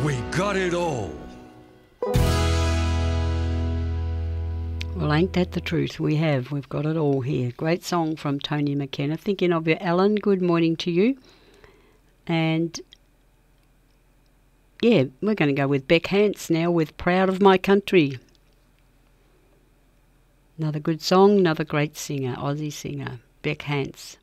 We got it all. Well, ain't that the truth? We have. We've got it all here. Great song from Tony McKenna. Thinking of you, Alan. Good morning to you. And, yeah, we're going to go with Beck Hance now with Proud of My Country. Another good song, another great singer, Aussie singer, Beck Hance.